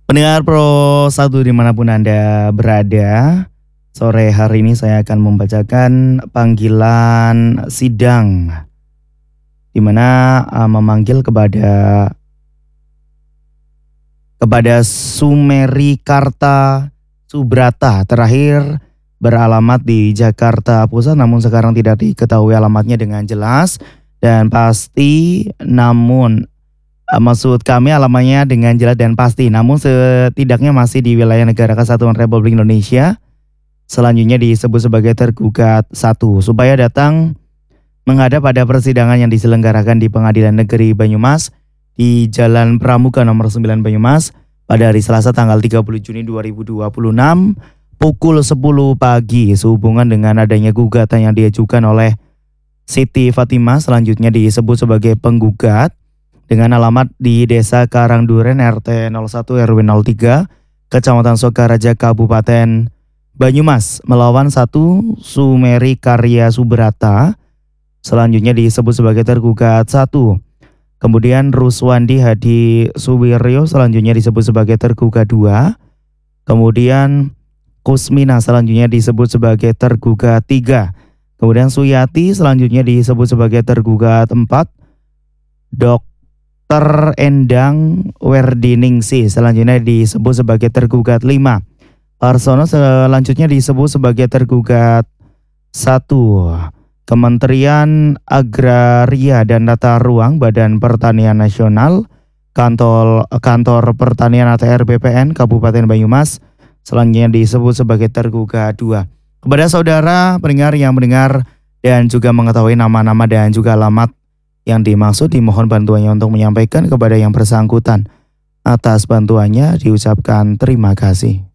Pendengar Pro 1 dimanapun Anda berada, sore hari ini saya akan membacakan panggilan sidang di mana memanggil kepada Sumeri Karta Subrata, terakhir beralamat di Jakarta Pusat, namun sekarang tidak diketahui alamatnya dengan jelas dan pasti. Namun maksud kami alamatnya dengan jelas dan pasti, namun setidaknya masih di wilayah Negara Kesatuan Republik Indonesia. Selanjutnya disebut sebagai tergugat 1, supaya datang menghadap pada persidangan yang diselenggarakan di Pengadilan Negeri Banyumas di Jalan Pramuka nomor 9 Banyumas pada hari Selasa tanggal 30 Juni 2026 pukul 10 pagi sehubungan dengan adanya gugatan yang diajukan oleh Siti Fatimah, selanjutnya disebut sebagai penggugat, dengan alamat di Desa Karangduren RT 01 RW 03 Kecamatan Sokaraja Kabupaten Banyumas melawan 1 Sumeri Karya Subrata, selanjutnya disebut sebagai tergugat 1. Kemudian Ruswandi Hadi Suwiryo selanjutnya disebut sebagai tergugat 2. Kemudian Kusmina selanjutnya disebut sebagai tergugat 3. Kemudian Suyati selanjutnya disebut sebagai tergugat 4. Endang Werdiningsih selanjutnya disebut sebagai tergugat 5. Arsono selanjutnya disebut sebagai tergugat 1. Kementerian Agraria dan Tata Ruang Badan Pertanian Nasional Kantor Pertanian ATR BPN Kabupaten Banyumas selanjutnya disebut sebagai tergugat 2. Kepada saudara pendengar yang mendengar dan juga mengetahui nama-nama dan juga alamat yang dimaksud, dimohon bantuannya untuk menyampaikan kepada yang bersangkutan. Atas bantuannya diucapkan terima kasih.